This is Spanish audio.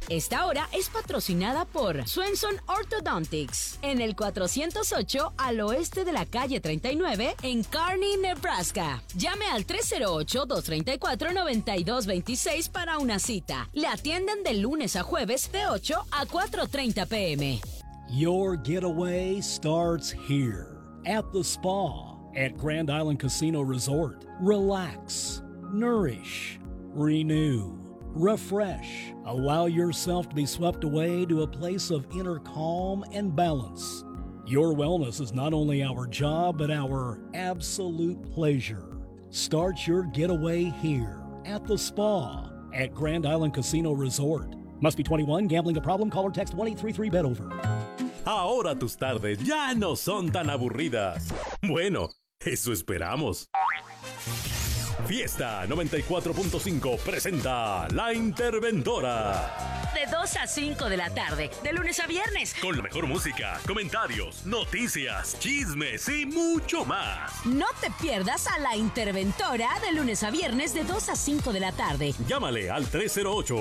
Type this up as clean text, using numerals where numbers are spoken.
Esta hora es patrocinada por Swenson Orthodontics, en el 408 al oeste de la calle 39, en Kearney, Nebraska. Llame al 308-234-9226 para una cita. Le atienden de lunes a jueves de 8 a 4:30 p.m. Your getaway starts here at the spa at Grand Island Casino Resort. Relax, nourish, renew, refresh. Allow yourself to be swept away to a place of inner calm and balance. Your wellness is not only our job, but our absolute pleasure. Start your getaway here at the spa at Grand Island Casino Resort. Must be 21. Gambling a problem? Call or text 1-833-BET OVER. Ahora tus tardes ya no son tan aburridas. Bueno, eso esperamos. Fiesta 94.5 presenta La Interventora. De 2 a 5 de la tarde, de lunes a viernes. Con la mejor música, comentarios, noticias, chismes y mucho más. No te pierdas a La Interventora de lunes a viernes de 2 a 5 de la tarde. Llámale al 308